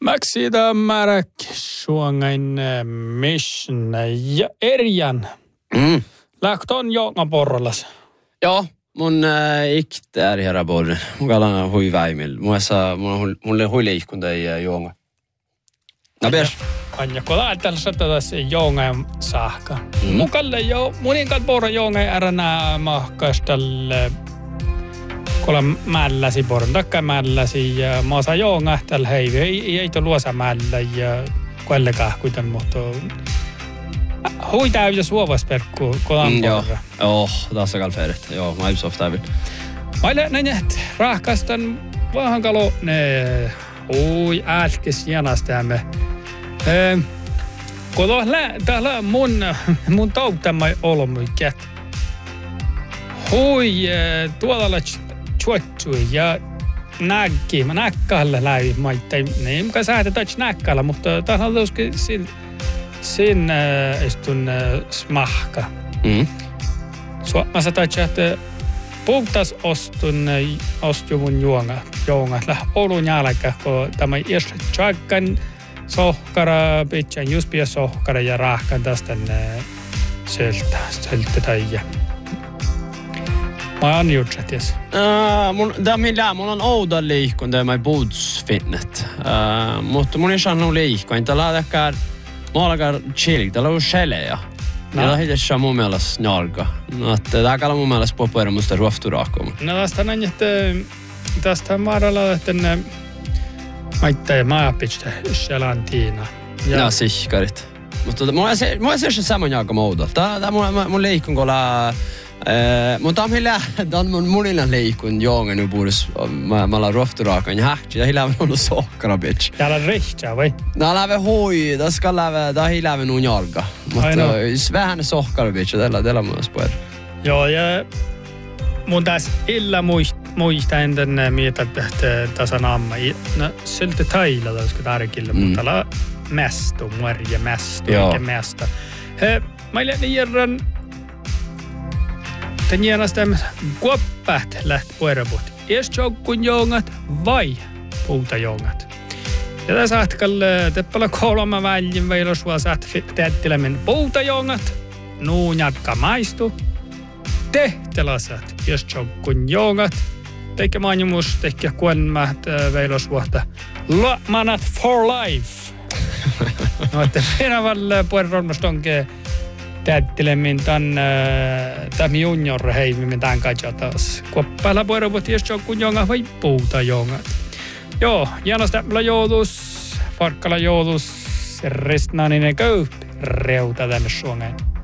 Mäksi tämä määräk suongain mission ja erjan. Lähton jonga porralas. Joo, mun iktää herra borren. Mun kalana hui väimil. Mulle hui liikkunta ei juonga. No pers. Anja, kun ajatellaan tässä jonga saakka. Mukalle jo, muninkat porra jonga äränä mahkastalle. Kolla mälläsi porran takka mälläsi ja mä osaan jonga tällä heivi. Ei to luosa mällä ja kuellekaan kuitenkin, mutta hui täyjä suovasperkku kolan porra. Joo, tässä kalferit. Joo, mä ypsof täyvin. Mä näin, että rahkastan vähän kalo ne ui älkes janastamme. Kun täällä mun tauttamai olomykät. Hui tuolla chuotsui ja mä näkkällä läpi maittain. Ne ei mukaan säätetä näkkällä, mutta täällä on toskin sin istun smahka. Mä sanoin, että puhtas ostuvun juonga. Oulun jälkeen, kun tämä iästä tjaggan sohkara, pitchan juspia sohkara ja rahkan tästä söltä taija. Mä oon jutsat, jes. Mulla on ouda liikkunta ja mä budsfinnet. Mutta mun ei saanut liikkuin. Tällä on mä alkaa chillik. Tällä on sheleja. Ja tämä hittää mun mielestä njalka. Tämä kalla mun mielestä popera musta ruofturaakkoa. No tästä näin, että tästä maaralla, että maittaa ja maapitstä shalantiina. Ja sihkarit. Mutta mulla ei se sama njalka mouda. Tämä mun liikkun kolla. Mutta on munilla liikun jongen nu puhdas. Mä ollaan ruofturaakkoa. Ja hähti, tämä on ollut sohkara, bitch. Täällä on rihtää, vai? Tämä on läve hui. Tämä on läve nu njalka. Mutta vähän sohkara, bitch. Tällä on myös puhuta. Joo, ja mun tässä illa muista ennen mieltä, että tasan amma. No, siltä tailla täysikö tärkillä, mutta täällä on mästu, muerja mästu, eikä mästä. Mä ilän järjän, tämän järjestelmä kuoppäät lähti puerapuhti. Iästjoukkuun jongat vai puutajongat. Ja tässä ahtikalla teppala kolma väljin veillä sua saat tättilämmin puutajongat. Nuun jatka maistu. Tehtelasat, iästjoukkuun jongat. Teikä mainimus, teikä kuenmät veillä suhta. Manat for life. No, että pienavalle puerarolmasta onkin tättilemmin tämän junior heivimmin tämän kaitsa taas. Kuoppäällä puerapuhti iästjoukkuun jongat vai puutajongat. Joo, Janastapla joutus, Farkkala joutus, Ristnaaninen köyhti, reuta tänne Suomeen.